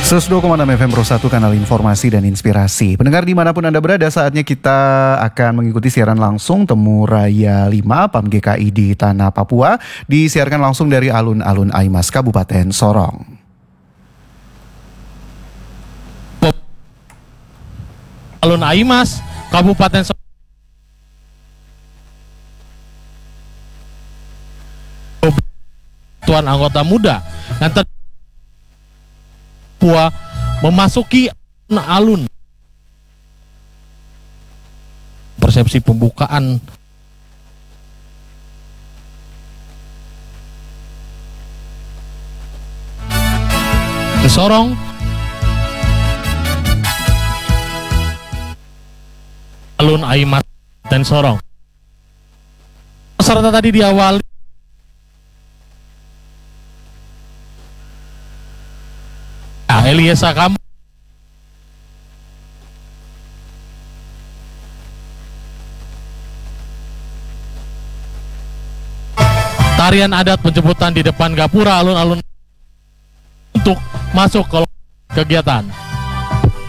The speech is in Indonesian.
102,6 FM Pro 1, kanal informasi dan inspirasi. Pendengar dimanapun Anda berada, saatnya kita akan mengikuti siaran langsung Temu Raya 5 PAM GKI di Tanah Papua. Disiarkan langsung dari alun-alun Aimas, Kabupaten Sorong. Alun Aimas, Kabupaten Sorong. Tuan anggota muda yang Papua memasuki alun. Persepsi pembukaan Sorong, alun Aimas dan Sorong. Peserta tadi diawali Eliasa Kamu, tarian adat penjemputan di depan gapura alun-alun untuk masuk ke kegiatan.